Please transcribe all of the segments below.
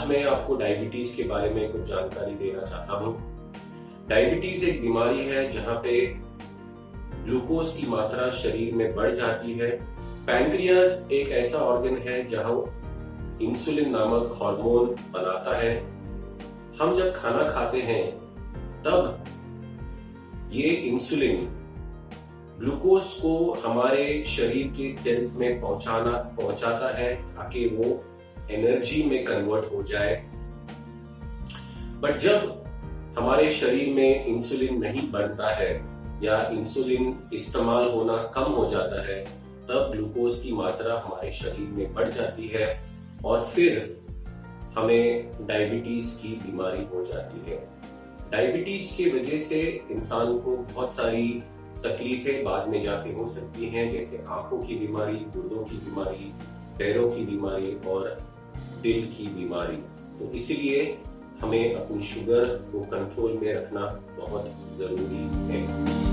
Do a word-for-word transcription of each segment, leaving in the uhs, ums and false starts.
आज मैं आपको डायबिटीज के बारे में कुछ जानकारी देना चाहता हूँ। डायबिटीज एक बीमारी है जहाँ पे ग्लूकोज की मात्रा शरीर में बढ़ जाती है। पैंक्रियास एक ऐसा ऑर्गन है जहाँ इंसुलिन नामक हार्मोन बनाता है। हम जब खाना खाते हैं तब ये इंसुलिन ग्लूकोज को हमारे शरीर के सेल्स में पहुंचाना पहुंचाता है ताकि वो एनर्जी में कन्वर्ट हो जाए। बट जब हमारे शरीर में इंसुलिन नहीं बनता है या इंसुलिन इस्तेमाल होना कम हो जाता है तब ग्लूकोज की मात्रा हमारे शरीर में बढ़ जाती है और फिर हमें डायबिटीज की बीमारी हो जाती है। डायबिटीज की वजह से इंसान को बहुत सारी तकलीफें बाद में जाके हो सकती हैं, जैसे आंखों की बीमारी, गुर्दों की बीमारी, पैरों की बीमारी और दिल की बीमारी। तो इसीलिए हमें अपनी शुगर को कंट्रोल में रखना बहुत जरूरी है।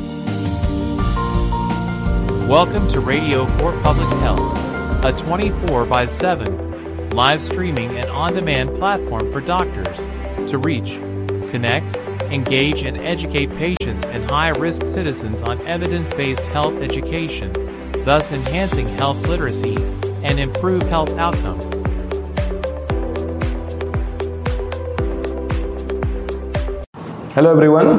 Welcome to Radio for Public Health, a twenty-four by seven live streaming and on-demand platform for doctors to reach, connect, engage and educate patients and high-risk citizens on evidence-based health education, thus enhancing health literacy and improve health outcomes. Hello everyone,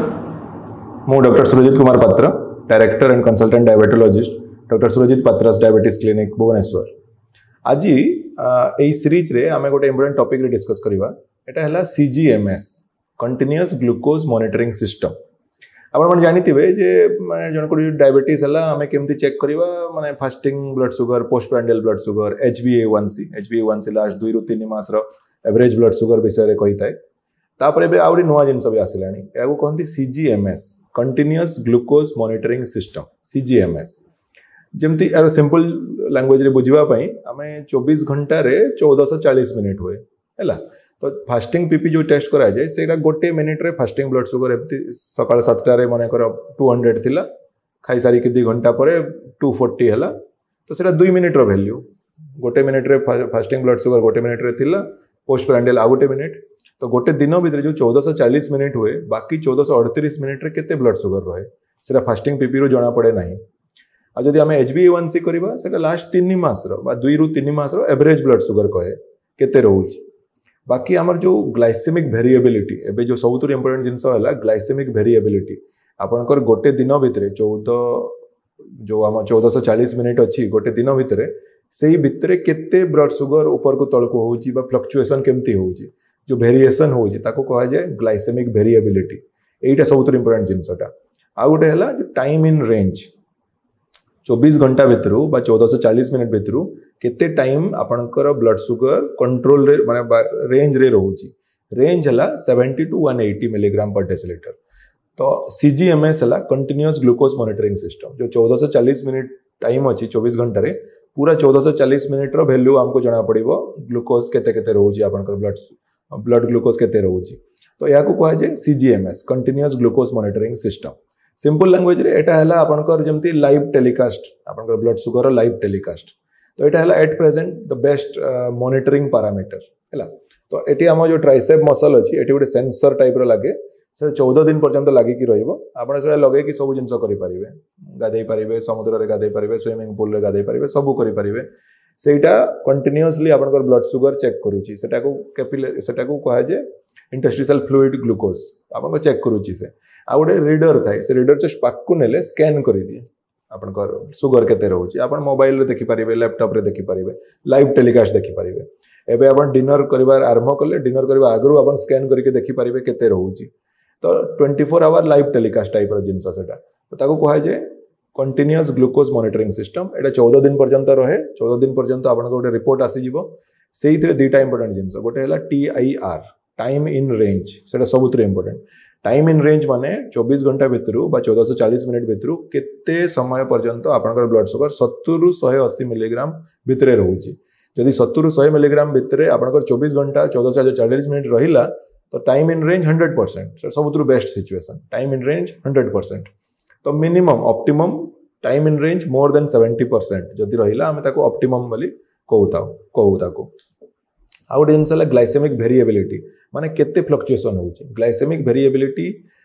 ମୁଁ doctor Surjit Kumar पात्र, director and consultant diabetologist, doctor Surjit पात्रास diabetes clinic Bhubaneswar. आज एई series रे आमे गोटे important topic रे discuss करिवा। एटा हला सीजीएमएस, continuous glucose monitoring system. आपण मन जानिथिबे जे माने जन को डायबिटीज हला आमे केमती चेक करिवा, माने fasting blood sugar, post prandial blood sugar, H B ए वन सी, एच बी ए वन सी लास्ट दुई रु तीन मास रो एवरेज ब्लड शुगर विषय रे कहि थाए। तापर एबे आउरी नवा जिंस भी आसिलानी, याको कहंती सीजीएमएस, कंटीन्यूअस ग्लूकोज मॉनिटरिंग सिस्टम, सीजीएमएस। जेमती यार सिंपल लैंग्वेज रे बुझिबा पई आमे चौबीस घंटा रे चौदह सौ चालीस मिनिट हुए हैला। तो फास्टिंग पीपी जो टेस्ट करा जाए सेटा गोटे मिनिट रे फास्टिंग ब्लड शुगर एमती सकाळ सातटा रे माने कर दो सौ थिला, खाई सारी के दो घंटा परे दो सौ चालीस हला। तो सेटा दो मिनिट रो वैल्यू, गोटे मिनिट रे फास्टिंग ब्लड शुगर गोटे मिनिट रे थिला, पोस्ट प्रांडियल आ गोटे मिनिट। तो गोटे दिन भीतर जो चौदह सौ चालीस मिनिट हुए, बाकी चौदह सौ अड़तीस मिनिट रे केते ब्लड शुगर रहे सेटा फास्टिंग पीपी रो जणा पड़े नाही। आ जदि आमे एच बी ए वन सी करबा सेटा लास्ट तीन मास रो बा दुई रु तीन मास रो एवरेज ब्लड शुगर कहे केते रहउची। बाकी आमर जो ग्लाइसेमिक वेरिएबिलिटी, एबे जो सबुतु इंपोर्टेंट जिंस हला ग्लाइसेमिक वेरिएबिलिटी। आपनकर गोटे दिन भीतर चौदह जो आम चौदह सौ चालीस मिनिट अच्छी गोटे दिन भीतर से भितर केते ब्लड शुगर ऊपर को तल को होउची बा फ्लक्चुएशन केमती होउची, जो वेरिएशन होउची ताको कहा जाए ग्लाइसेमिक वेरिएबिलिटी। एटा सबुतु इंपोर्टेंट जिंसटा। आ गोटे हला जो टाइम इन रेंज, चौबीस घंटा भीतर बा चौदह सौ चालीस मिनिट भीतर केते टाइम आपनकर ब्लड शुगर कंट्रोल रे माने रेंज रे रहउची। रेंज हला सत्तर टू एक सौ अस्सी मिलीग्राम पर डेसिलीटर। तो सीजीएमएस हला कंटीन्यूअस ग्लूकोज मॉनिटरिंग सिस्टम, जो चौदह सौ चालीस मिनिट टाइम अछि चौबीस घंटा रे पूरा चौदह सौ चालीस मिनिट रो वैल्यू हमको जणा पड़िबो ग्लूकोज केते केते रहउची, आपनकर ब्लड ब्लड ग्लूकोज केते रहउची। तो याको कहा जाय सीजीएमएस, continuous glucose monitoring system. Simple language रे एटा हला आपनकर जेमती लाइव टेलीकास्ट, आपनकर ब्लड शुगर लाइव टेलीकास्ट। तो एटा हला at present the best monitoring parameter हैला। तो एटी हम जो ट्राइसेप मसल अछि एटी गोटे सेंसर टाइप रो लागे, से चौदह दिन पर्यंत लागि कि रहइबो। आपण से लगे कि सब जिंस करि परिबे, गाधै परिबे, समुद्र रे गाधै परिबे, स्विमिंग पूल रे गाधै परिबे, सब करि परिबे। सेटा कंटीन्यूअसली आपनकर ब्लड शुगर चेक करूची। सेटा को कैपिलरी, सेटा को कहा जे इंटरस्टिशियल फ्लूइड ग्लूकोज आपन को चेक करूची। से आ गोटे रीडर थाए, से रीडर जस्ट पाक को नेले स्कैन करि दिए आपनकर शुगर केते रहउची। आपन मोबाइल रे देखि परिबे, लैपटॉप रे देखि परिबे, लाइव टेलीकास्ट देखि परिबे। एबे आपन डिनर करिवार आरंभ करले, डिनर करबा आगरु आपन स्कैन करके देखि परिबे केते रहउची। तो चौबीस आवर लाइव टेलीकास्ट टाइप रो जिंस सेटा। तो ताको कहा जे कंटीन्यूअस ग्लूकोज मॉनिटरिंग सिस्टम। एटा चौदह दिन पर्यंत रहे। चौदह दिन पर्यंत आपन गोटे रिपोर्ट आसी जिवो। सेइथिरे दुईटा इंपोर्टेंट जिंस, गोटे हला T I R, time in range. सेटा सबुतरे इंपोर्टेंट। टाइम इन रेंज माने चौबीस घंटा भीतर बा चौदह सौ चालीस मिनिट भीतर केते समय पर्यंत आपनकर ब्लड शुगर सत्तर रु एक सौ अस्सी मिलीग्राम भीतर रहउची। जदि सत्तर रु सौ मिलीग्राम भीतर आपनकर चौबीस घंटा चौदह सौ चालीस मिनिट रहिला तो time in range hundred percent सबुतु best situation. Time in range hundred percent. तो minimum optimum time in range more than seventy percent जदि रहिला आमे ताको ऑप्टिमम बोली कहूता कहू ताको। आ गोटे जिनस है ग्लाइसेमिक वेरिएबिलिटी माने केते फ्लक्चुएसन होउची ग्लाइसेमिक वेरिएबिलिटी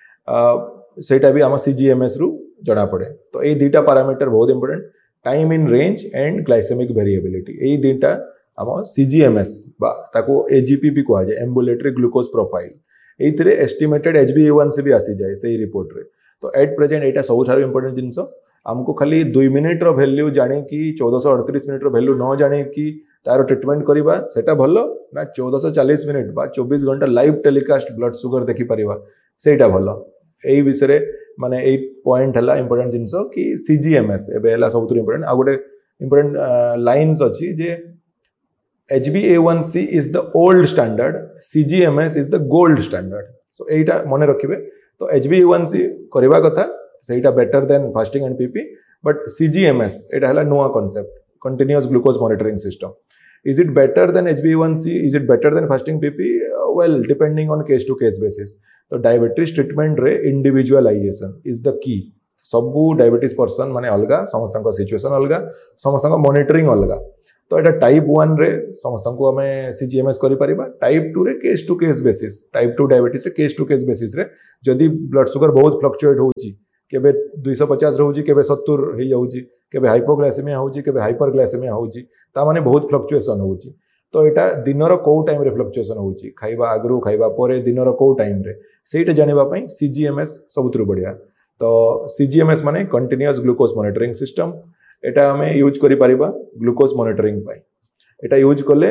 सेटा भी आम सीजीएमएस रु जना पड़े तो ये दुटा पैरामीटर बहुत important time in range and glycaemic variability ये दुटा आम सीजीएमएस बा ताको एजीपी भी कहा जाए एम्बुलेटरी ग्लूकोज प्रोफाइल ये एस्टिमेटेड एच बी ए वन सी भी आसी जाए से रिपोर्ट रे तो एट प्रेजेंट यहाँ सब इंपोर्टेंट जिनस आमको खाली दुई मिनिट रो वैल्यू जानी कि चौदह अड़तीस मिनिट रो वैल्यू न जानी कि तार ट्रिटमेंट करवा सेटा भल ना चौदह चालीस मिनिट बा चौबीस घंटा लाइव टेलीकास्ट ब्लड सुगर देखी पारिबा सेटा भल यही विषय माने एई पॉइंट हला इंपोर्टेंट जिनस कि सीजीएमएस एबे हला सबुत इंपोर्टेंट आ गोटे इंपोर्टेंट लाइन्स अछि जे H B A one C is the old standard सीजीएमएस is the gold standard so एटा मने रखिबे तो एच बी ए वन सी करबा कथा सेटा better than fasting and PP but सीजीएमएस एटा हला नुआ concept continuous glucose monitoring system is it better than H b A one C is it better than fasting P P uh, well depending on case to case basis तो diabetes treatment रे individualisation is the key सबू diabetes person माने अलगा समस्त situation अलगा समस्त monitoring अलगा तो एटा टाइप वन रे समस्त को हमें सीजीएमएस करि परिबा टाइप टू रे case to case basis type two diabetes रे केस टू केस बेसिस रे जदी ब्लड शुगर बहुत फ्लक्चुएट होउची केबे दो सौ पचास रहउची केबे सत्तर हे जाउची केबे हाइपोग्लाइसेमिया होउची केबे हाइपरग्लाइसेमिया होउची ता माने बहुत फ्लक्चुएशन होउची तो एटा दिनर को टाइम रे फ्लक्चुएशन होउची खाइबा आगरु खाइबा परे दिनर को टाइम रे सेटा जानिबा पई सीजीएमएस सबुतरु बढ़िया तो सीजीएमएस माने कंटीन्यूअस ग्लूकोज मॉनिटरिंग सिस्टम एटा हमें यूज करि परिबा ग्लूकोज मॉनिटरिंग पई एटा यूज करले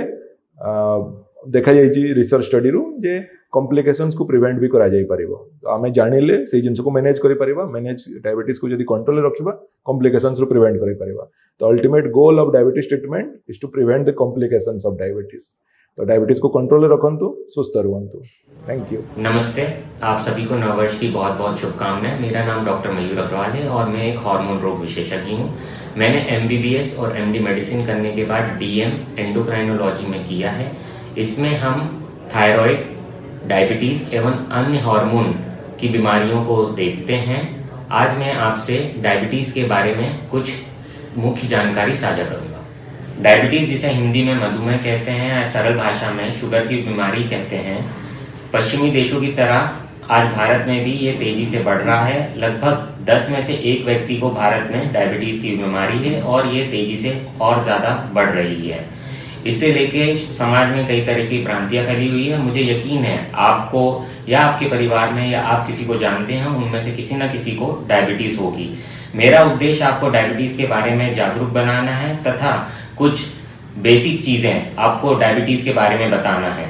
देखा जाइए रिसर्च स्टडी रु जे कॉम्प्लिकेशंस को प्रिवेंट भी करा जाई परिबो तो आमे जानिले से जिंस को मैनेज करि परिबा मैनेज डायबिटीज को जदी कंट्रोल रखिबा कॉम्प्लिकेशंस रु प्रिवेंट करि परिबा तो ultimate goal of diabetes treatment is to prevent the complications of diabetes तो डायबिटीज को कंट्रोल रखंतु सुस्त रहंतु थैंक यू नमस्ते आप सभी को नववर्ष की बहुत बहुत शुभकामनाएं मेरा नाम डॉक्टर मयूर अग्रवाल है और मैं एक हार्मोन रोग विशेषज्ञ हूं मैंने एमबीबीएस और एमडी मेडिसिन करने के बाद डीएम एंडोक्राइनोलॉजी में किया है इसमें हम थायराइड डायबिटीज एवं अन्य हार्मोन की बीमारियों को देखते हैं आज मैं आपसे डायबिटीज के बारे में कुछ मुख्य जानकारी साझा करूंगा डायबिटीज जिसे हिंदी में मधुमेह कहते हैं या सरल भाषा में शुगर की बीमारी कहते हैं पश्चिमी देशों की तरह आज भारत में भी ये तेजी से बढ़ रहा है लगभग दस में से एक व्यक्ति को भारत में डायबिटीज की बीमारी है और ये तेजी से और ज्यादा बढ़ रही है इससे लेके समाज में कई तरह की भ्रांतियां फैली हुई है मुझे यकीन है आपको या आपके परिवार में या आप किसी को जानते हैं उनमें से किसी न किसी को डायबिटीज होगी मेरा उद्देश्य आपको डायबिटीज के बारे में जागरूक बनाना है तथा कुछ बेसिक चीजें आपको डायबिटीज के बारे में बताना है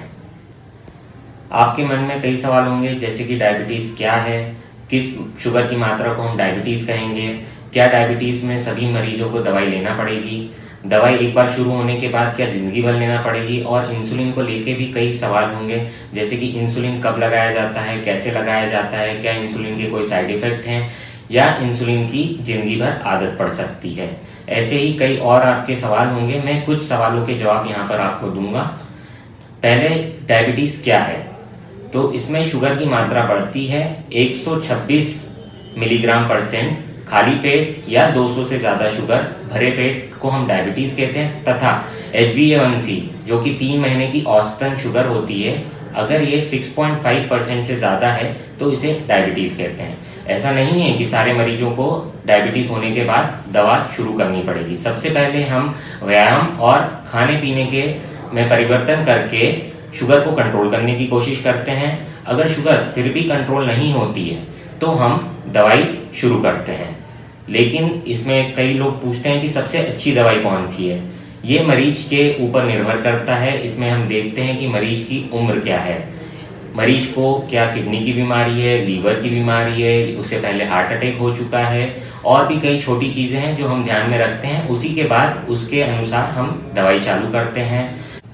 आपके मन में कई सवाल होंगे जैसे कि डायबिटीज क्या है किस शुगर की मात्रा को हम डायबिटीज कहेंगे क्या डायबिटीज में सभी मरीजों को दवाई लेना पड़ेगी दवाई एक बार शुरू होने के बाद क्या जिंदगी भर लेना पड़ेगी और इंसुलिन को लेके भी कई सवाल होंगे जैसे कि इंसुलिन कब लगाया जाता है कैसे लगाया जाता है क्या इंसुलिन के कोई साइड इफेक्ट हैं या इंसुलिन की जिंदगी भर आदत पड़ सकती है ऐसे ही कई और आपके सवाल होंगे मैं कुछ सवालों के जवाब यहाँ पर आपको दूंगा पहले डायबिटीज क्या है तो इसमें शुगर की मात्रा बढ़ती है एक सौ छब्बीस मिलीग्राम परसेंट खाली पेट या दो सौ से ज्यादा शुगर भरे पेट को हम डायबिटीज कहते हैं तथा एच बी ए वन सी जो कि तीन महीने की औसतन शुगर होती है अगर ये छह पॉइंट पाँच परसेंट से ज्यादा है तो इसे डायबिटीज कहते हैं ऐसा नहीं है कि सारे मरीजों को डायबिटीज होने के बाद दवा शुरू करनी पड़ेगी सबसे पहले हम व्यायाम और खाने पीने के में परिवर्तन करके शुगर को कंट्रोल करने की कोशिश करते हैं अगर शुगर फिर भी कंट्रोल नहीं होती है तो हम दवाई शुरू करते हैं लेकिन इसमें कई लोग पूछते हैं कि सबसे अच्छी दवाई कौन सी है ये मरीज के ऊपर निर्भर करता है इसमें हम देखते हैं कि मरीज की उम्र क्या है मरीज को क्या किडनी की बीमारी है लीवर की बीमारी है उससे पहले हार्ट अटैक हो चुका है और भी कई छोटी चीजें हैं जो हम ध्यान में रखते हैं उसी के बाद उसके अनुसार हम दवाई चालू करते हैं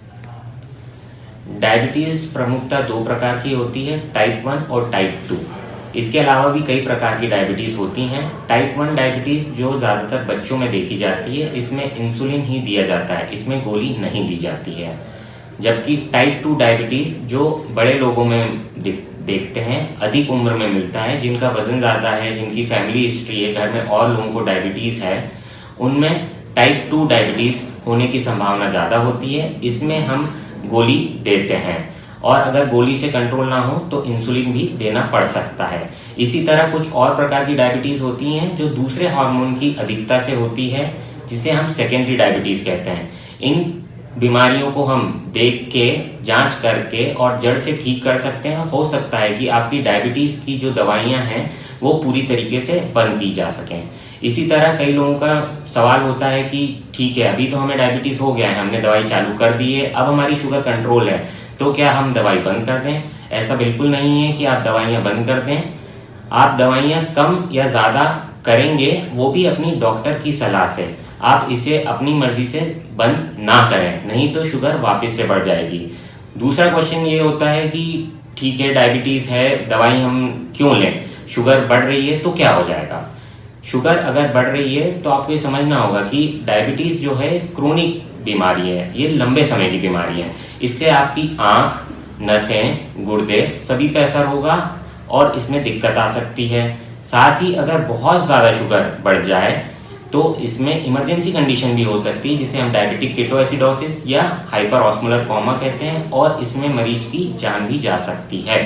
डायबिटीज प्रमुखता दो प्रकार की होती है टाइप वन और टाइप टू इसके अलावा भी कई प्रकार की डायबिटीज होती हैं टाइप वन डायबिटीज जो ज़्यादातर बच्चों में देखी जाती है इसमें इंसुलिन ही दिया जाता है इसमें गोली नहीं दी जाती है जबकि टाइप टू डायबिटीज जो बड़े लोगों में देखते हैं अधिक उम्र में मिलता है जिनका वजन ज़्यादा है जिनकी फैमिली हिस्ट्री है घर में और लोगों को डायबिटीज है उनमें टाइप टू डायबिटीज होने की संभावना ज़्यादा होती है इसमें हम गोली देते हैं, और अगर गोली से कंट्रोल ना हो तो इंसुलिन भी देना पड़ सकता है। इसी तरह कुछ और प्रकार की डायबिटीज़ होती हैं जो दूसरे हार्मोन की अधिकता से होती है, जिसे हम सेकेंडरी डायबिटीज़ कहते हैं। इन बीमारियों को हम देख के, जांच करके और जड़ से ठीक कर सकते हैं। हो सकता है कि आपकी डायबिटीज़ की जो दवाइयाँ हैं वो पूरी तरीके से बंद की जा सकें। इसी तरह कई लोगों का सवाल होता है कि ठीक है, अभी तो हमें डायबिटीज़ हो गया है, हमने दवाई चालू कर दी है, अब हमारी शुगर कंट्रोल है, तो क्या हम दवाई बंद कर दें? ऐसा बिल्कुल नहीं है कि आप दवाइयाँ बंद कर दें। आप दवाइयाँ कम या ज़्यादा करेंगे, वो भी अपनी डॉक्टर की सलाह से। आप इसे अपनी मर्जी से बंद ना करें, नहीं तो शुगर वापस से बढ़ जाएगी। दूसरा क्वेश्चन ये होता है कि ठीक है, डायबिटीज़ है, दवाई हम क्यों लें? शुगर बढ़ रही है तो क्या हो जाएगा? शुगर अगर बढ़ रही है तो आपको ये समझना होगा कि डायबिटीज़ जो है क्रोनिक बीमारी है, ये लंबे समय की बीमारी है। इससे आपकी आँख, नसें, गुर्दे सभी पे असर होगा और इसमें दिक्कत आ सकती है। साथ ही अगर बहुत ज़्यादा शुगर बढ़ जाए तो इसमें इमरजेंसी कंडीशन भी हो सकती है, जिसे हम डायबिटिक केटोएसिडोसिस या हाइपर ऑस्मोलर कोमा कहते हैं, और इसमें मरीज की जान भी जा सकती है।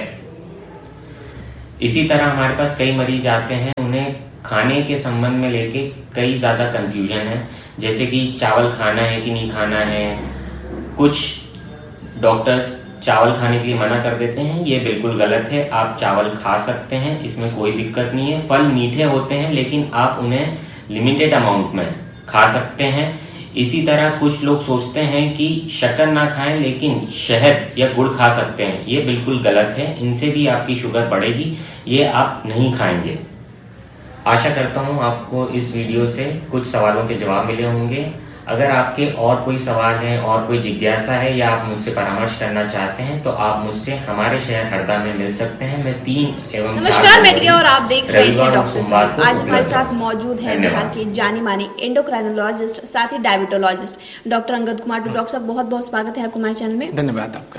इसी तरह हमारे पास कई मरीज आते हैं, उन्हें खाने के संबंध में लेके कई ज़्यादा कंफ्यूजन है, जैसे कि चावल खाना है कि नहीं खाना है। कुछ डॉक्टर्स चावल खाने के लिए मना कर देते हैं, ये बिल्कुल गलत है। आप चावल खा सकते हैं, इसमें कोई दिक्कत नहीं है। फल मीठे होते हैं, लेकिन आप उन्हें लिमिटेड अमाउंट में खा सकते हैं। इसी तरह कुछ लोग सोचते हैं कि शक्कर ना खाएं लेकिन शहद या गुड़ खा सकते हैं, ये बिल्कुल गलत है। इनसे भी आपकी शुगर बढ़ेगी, ये आप नहीं खाएंगे। आशा करता हूँ आपको इस वीडियो से कुछ सवालों के जवाब मिले होंगे। अगर आपके और कोई सवाल है और कोई जिज्ञासा है या आप मुझसे परामर्श करना चाहते हैं तो आप मुझसे हमारे शहर हरदा में मिल सकते हैं। मैं तीन एवं नमस्कार मेडिया, और आप देख रहे हैं डॉक्टर साहब। आज हमारे साथ मौजूद है बिहार के जाने माने एंडोक्राइनोलॉजिस्ट, साथ ही diabetologist doctor Angad Kumar. Doctor साहब, बहुत बहुत स्वागत है आपको हमारे चैनल में। धन्यवाद आपका।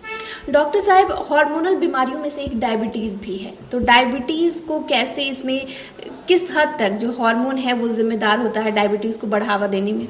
डॉक्टर साहब, हार्मोनल बीमारियों में से एक डायबिटीज भी है, तो डायबिटीज को कैसे, इसमें किस हद तक जो हार्मोन है वो जिम्मेदार होता है डायबिटीज को बढ़ावा देने में?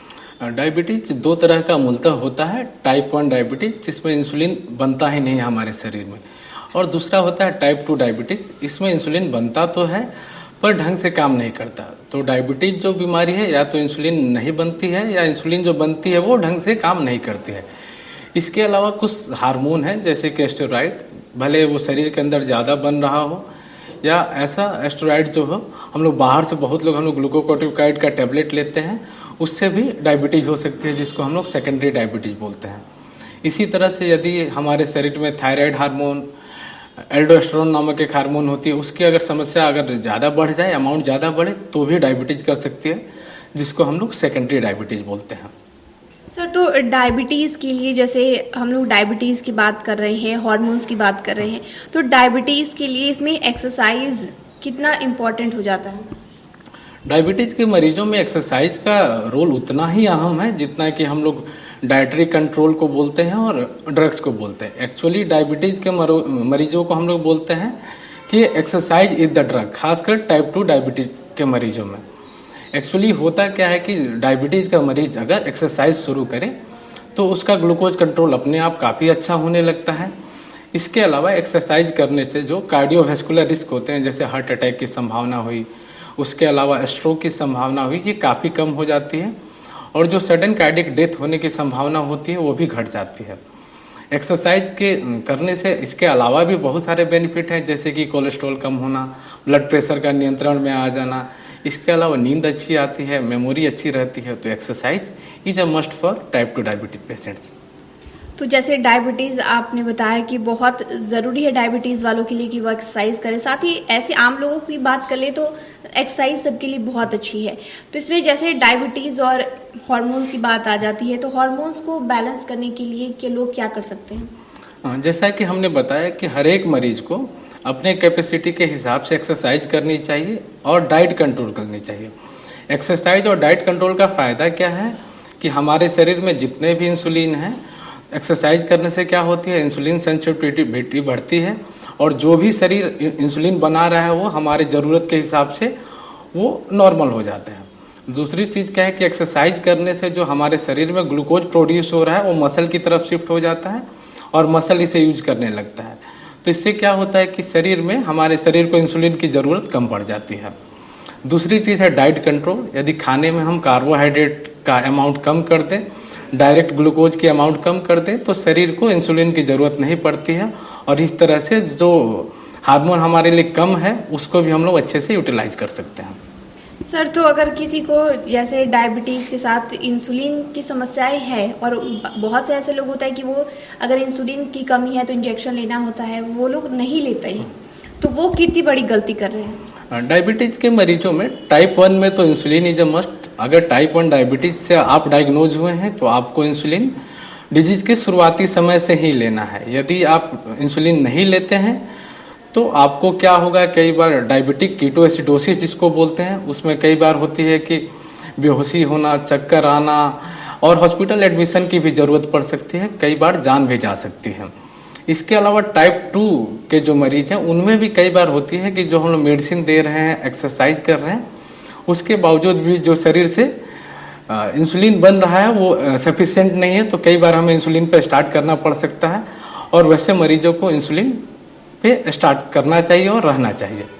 डायबिटीज दो तरह का मूलतः होता है। टाइप वन डायबिटीज, जिसमें इंसुलिन बनता ही नहीं है हमारे शरीर में, और दूसरा होता है टाइप टू डायबिटीज, इसमें इंसुलिन बनता तो है पर ढंग से काम नहीं करता। तो डायबिटीज जो बीमारी है, या तो इंसुलिन नहीं बनती है या इंसुलिन जो बनती है वो ढंग से काम नहीं करती है। इसके अलावा कुछ हार्मोन हैं जैसे कि एस्टेरॉइड, भले वो शरीर के अंदर ज़्यादा बन रहा हो, या ऐसा एस्टेरॉइड जो हो, हम लोग बाहर से बहुत लोग हम लोग ग्लूकोकोर्टिकोइड का टेबलेट लेते हैं, उससे भी डायबिटीज़ हो सकती है, जिसको हम लोग सेकेंडरी डायबिटीज़ बोलते हैं। इसी तरह से यदि हमारे शरीर में थायराइड हार्मोन, एल्डोस्टेरोन नामक एक हार्मोन होती है, उसकी अगर समस्या अगर ज़्यादा बढ़ जाए, अमाउंट ज़्यादा बढ़े, तो भी डायबिटीज़ कर सकती है, जिसको हम लोग सेकेंडरी डायबिटीज़ बोलते हैं। सर, तो डायबिटीज़ के लिए, जैसे हम लोग डायबिटीज़ की बात कर रहे हैं, हार्मोन्स की बात कर रहे हैं, तो डायबिटीज़ के लिए इसमें एक्सरसाइज कितना इम्पोर्टेंट हो जाता है? डायबिटीज़ के मरीजों में एक्सरसाइज का रोल उतना ही अहम है जितना कि हम लोग डाइटरी कंट्रोल को बोलते हैं और ड्रग्स को बोलते हैं। एक्चुअली डायबिटीज़ के मरीजों को हम लोग बोलते हैं कि एक्सरसाइज इज द ड्रग, खासकर टाइप टू डायबिटीज़ के मरीजों में। एक्चुअली होता क्या है कि डायबिटीज़ का मरीज अगर एक्सरसाइज शुरू करे तो उसका ग्लूकोज कंट्रोल अपने आप काफ़ी अच्छा होने लगता है। इसके अलावा एक्सरसाइज करने से जो कार्डियोवैस्कुलर रिस्क होते हैं, जैसे हार्ट अटैक की संभावना हुई, उसके अलावा स्ट्रोक की संभावना हुई, ये काफ़ी कम हो जाती है, और जो सडन कार्डियक डेथ होने की संभावना होती है वो भी घट जाती है। एक्सरसाइज के करने से इसके अलावा भी बहुत सारे बेनिफिट हैं, जैसे कि कोलेस्ट्रॉल कम होना, ब्लड प्रेशर का नियंत्रण में आ जाना, इसके अलावा नींद अच्छी आती है, मेमोरी अच्छी रहती है। तो exercise is a must for type two diabetes patients. तो जैसे डायबिटीज़ आपने बताया कि बहुत ज़रूरी है डायबिटीज़ वालों के लिए कि वो एक्सरसाइज करें, साथ ही ऐसे आम लोगों की बात कर ले तो एक्सरसाइज सबके लिए बहुत अच्छी है। तो इसमें जैसे डायबिटीज़ और हार्मोन्स की बात आ जाती है, तो हार्मोन्स को बैलेंस करने के लिए के लोग क्या कर सकते हैं? जैसा कि हमने बताया कि हर एक मरीज को अपने कैपेसिटी के हिसाब से एक्सरसाइज करनी चाहिए और डाइट कंट्रोल करनी चाहिए। एक्सरसाइज और डाइट कंट्रोल का फ़ायदा क्या है कि हमारे शरीर में जितने भी इंसुलिन हैं, एक्सरसाइज करने से क्या होती है, इंसुलिन सेंसिटिविटी बढ़ती है, और जो भी शरीर इंसुलिन बना रहा है वो हमारे ज़रूरत के हिसाब से वो नॉर्मल हो जाता है। दूसरी चीज़ क्या है कि एक्सरसाइज करने से जो हमारे शरीर में ग्लूकोज प्रोड्यूस हो रहा है वो मसल की तरफ शिफ्ट हो जाता है और मसल इसे यूज करने लगता है। तो इससे क्या होता है कि शरीर में हमारे शरीर को इंसुलिन की ज़रूरत कम पड़ जाती है। दूसरी चीज़ है डाइट कंट्रोल। यदि खाने में हम कार्बोहाइड्रेट का अमाउंट कम कर दें, डायरेक्ट ग्लूकोज की अमाउंट कम कर दें, तो शरीर को इंसुलिन की ज़रूरत नहीं पड़ती है और इस तरह से जो हार्मोन हमारे लिए कम है उसको भी हम लोग अच्छे से यूटिलाइज कर सकते हैं। सर, तो अगर किसी को जैसे डायबिटीज़ के साथ इंसुलिन की समस्याएं है और बहुत से ऐसे लोग होता है कि वो अगर इंसुलिन की कमी है तो इंजेक्शन लेना होता है, वो लोग नहीं लेते हैं, तो वो कितनी बड़ी गलती कर रहे हैं? डायबिटीज़ के मरीजों में टाइप वन में तो इंसुलिन इज अ मस्ट। अगर टाइप वन डायबिटीज़ से आप डायग्नोज हुए हैं तो आपको इंसुलिन डिजीज के शुरुआती समय से ही लेना है। यदि आप इंसुलिन नहीं लेते हैं तो आपको क्या होगा, कई बार डायबिटिक कीटोएसिडोसिस जिसको बोलते हैं, उसमें कई बार होती है कि बेहोशी होना, चक्कर आना और हॉस्पिटल एडमिशन की भी ज़रूरत पड़ सकती है, कई बार जान भी जा सकती है। इसके अलावा टाइप टू के जो मरीज हैं उनमें भी कई बार होती है कि जो हम लोग मेडिसिन दे रहे हैं, एक्सरसाइज कर रहे हैं, उसके बावजूद भी जो शरीर से इंसुलिन बन रहा है वो सफिशिएंट नहीं है, तो कई बार हमें इंसुलिन पर स्टार्ट करना पड़ सकता है और वैसे मरीजों को इंसुलिन पे स्टार्ट करना चाहिए और रहना चाहिए।